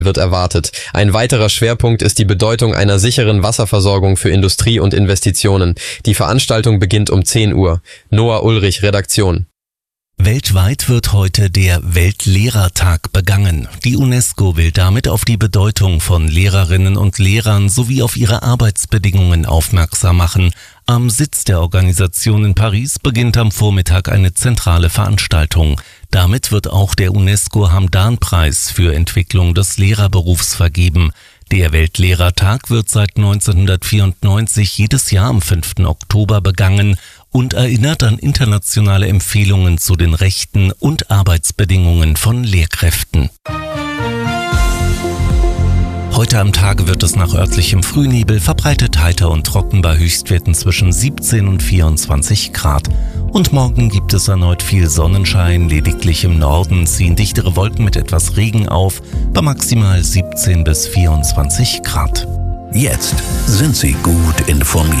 wird erwartet. Ein weiterer Schwerpunkt ist die Bedeutung einer sicheren Wasserversorgung für Industrie und Investitionen. Die Veranstaltung beginnt um 10 Uhr. Noah Ulrich, Redaktion. Weltweit wird heute der Weltlehrertag begangen. Die UNESCO will damit auf die Bedeutung von Lehrerinnen und Lehrern sowie auf ihre Arbeitsbedingungen aufmerksam machen. Am Sitz der Organisation in Paris beginnt am Vormittag eine zentrale Veranstaltung. Damit wird auch der UNESCO-Hamdan-Preis für Entwicklung des Lehrerberufs vergeben. Der Weltlehrertag wird seit 1994 jedes Jahr am 5. Oktober begangen und erinnert an internationale Empfehlungen zu den Rechten und Arbeitsbedingungen von Lehrkräften. Heute am Tage wird es nach örtlichem Frühnebel verbreitet heiter und trocken bei Höchstwerten zwischen 17 und 24 Grad. Und morgen gibt es erneut viel Sonnenschein, lediglich im Norden ziehen dichtere Wolken mit etwas Regen auf, bei maximal 17 bis 24 Grad. Jetzt sind Sie gut informiert.